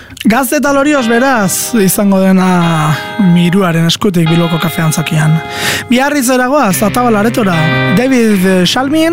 Gazte eta lorioz beraz izango dena Miruaren eskutik Bilboko kafean zakian. Biarritz eragoaz, Atabal Aretora, David Shalmin